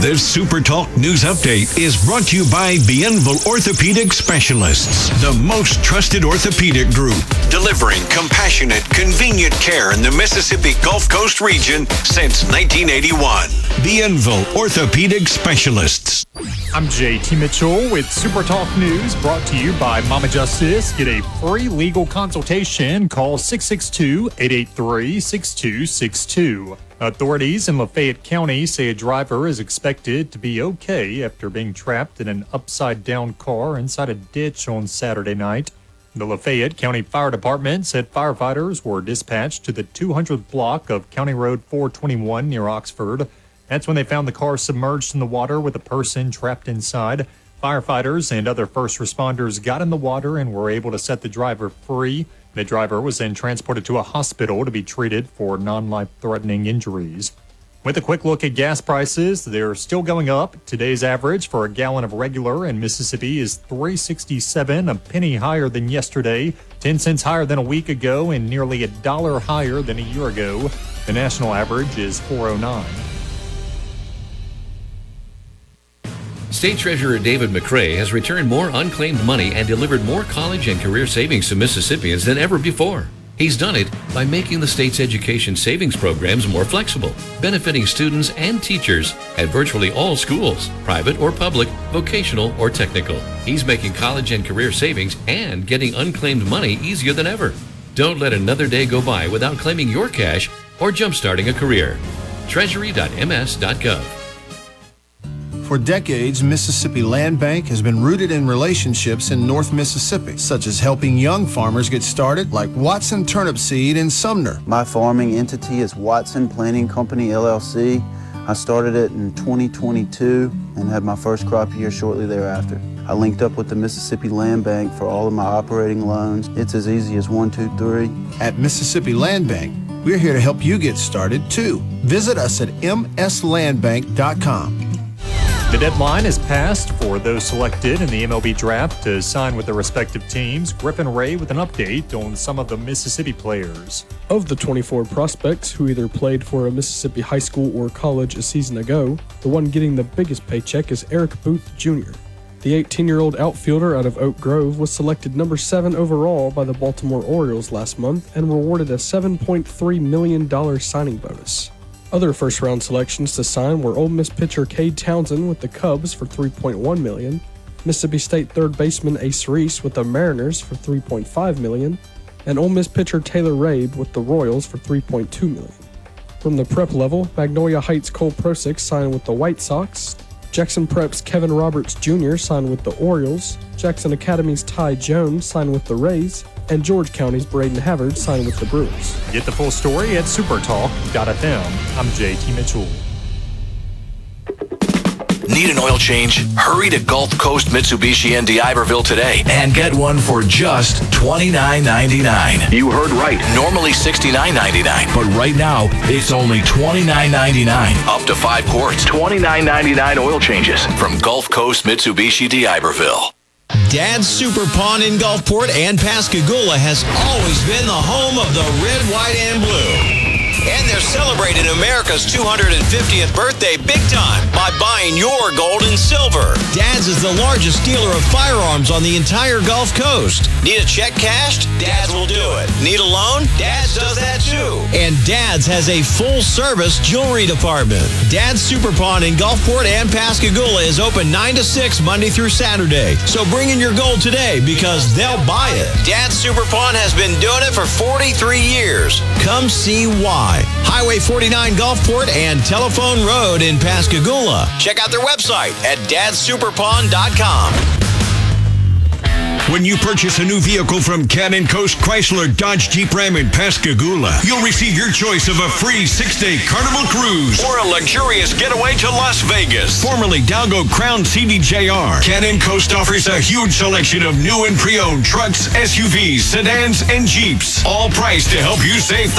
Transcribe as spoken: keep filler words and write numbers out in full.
This Super Talk News Update is brought to you by Bienville Orthopedic Specialists, the most trusted orthopedic group, delivering compassionate, convenient care in the Mississippi Gulf Coast region since nineteen eighty-one. Bienville Orthopedic Specialists. I'm J T Mitchell with Super Talk News, brought to you by Mama Justice. Get a free legal consultation. Call six six two, eight eight three, six two six two. Authorities in Lafayette County say a driver is expected to be okay after being trapped in an upside-down car inside a ditch on Saturday night. The Lafayette County Fire Department said firefighters were dispatched to the two hundredth block of County Road four twenty-one near Oxford. That's when they found the car submerged in the water with a person trapped inside. Firefighters and other first responders got in the water and were able to set the driver free. The driver was then transported to a hospital to be treated for non-life-threatening injuries. With a quick look at gas prices, they're still going up. Today's average for a gallon of regular in Mississippi is three dollars and sixty-seven cents, a penny higher than yesterday, ten cents higher than a week ago, and nearly a dollar higher than a year ago. The national average is four dollars and nine cents. State Treasurer David McRae has returned more unclaimed money and delivered more college and career savings to Mississippians than ever before. He's done it by making the state's education savings programs more flexible, benefiting students and teachers at virtually all schools, private or public, vocational or technical. He's making college and career savings and getting unclaimed money easier than ever. Don't let another day go by without claiming your cash or jumpstarting a career. treasury dot m s dot gov. For decades, Mississippi Land Bank has been rooted in relationships in North Mississippi, such as helping young farmers get started, like Watson Turnip Seed in Sumner. My farming entity is Watson Planting Company, L L C. I started it in twenty twenty-two and had my first crop year shortly thereafter. I linked up with the Mississippi Land Bank for all of my operating loans. It's as easy as one, two, three. At Mississippi Land Bank, we're here to help you get started, too. Visit us at m s land bank dot com. The deadline is passed for those selected in the M L B draft to sign with their respective teams. Griffin Ray with an update on some of the Mississippi players. Of the twenty-four prospects who either played for a Mississippi high school or college a season ago, the one getting the biggest paycheck is Eric Booth Junior The eighteen-year-old outfielder out of Oak Grove was selected number seven overall by the Baltimore Orioles last month and rewarded a seven point three million dollars signing bonus. Other first-round selections to sign were Ole Miss pitcher Cade Townsend with the Cubs for three point one million dollars, Mississippi State third baseman Ace Reese with the Mariners for three point five million dollars, and Ole Miss pitcher Taylor Rabe with the Royals for three point two million dollars. From the prep level, Magnolia Heights Cole Prosick signed with the White Sox, Jackson Prep's Kevin Roberts Junior signed with the Orioles, Jackson Academy's Ty Jones signed with the Rays, and George County's Braden Havard signed with the Brewers. Get the full story at supertalk dot f m. I'm J T Mitchell. Need an oil change? Hurry to Gulf Coast Mitsubishi in D'Iberville today and get one for just twenty-nine ninety-nine. You heard right. Normally sixty-nine ninety-nine, but right now it's only twenty-nine ninety-nine. Up to five quarts. twenty-nine ninety-nine oil changes from Gulf Coast Mitsubishi D'Iberville. Dad's Super Pawn in Gulfport and Pascagoula has always been the home of the red, white, and blue. And they're celebrating America's two hundred fiftieth birthday big time by buying your gold and silver. Dad's is the largest dealer of firearms on the entire Gulf Coast. Need a check cashed? Dad's will do it. Need a loan? Dad's does that too. And Dad's has a full-service jewelry department. Dad's Super Pawn in Gulfport and Pascagoula is open nine to six Monday through Saturday. So bring in your gold today because they'll buy it. Dad's Super Pawn has been doing it for forty-three years. Come see why. Highway forty-nine Gulfport and Telephone Road in Pascagoula. Check out their website at dads super pawn dot com. When you purchase a new vehicle from Cannon Coast Chrysler Dodge Jeep Ram in Pascagoula, you'll receive your choice of a free six-day Carnival cruise or a luxurious getaway to Las Vegas. Formerly Dalgo Crown C D J R, Cannon Coast offers a huge selection of new and pre-owned trucks, S U Vs, sedans, and Jeeps, all priced to help you save